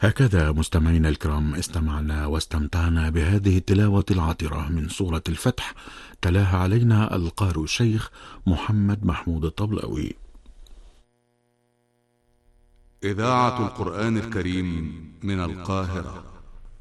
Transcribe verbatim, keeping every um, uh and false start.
هكذا مستمعينا الكرام استمعنا واستمتعنا بهذه التلاوة العطرة من سورة الفتح، تلاها علينا القارئ الشيخ محمد محمود الطبلاوي. إذاعة القرآن الكريم من القاهرة.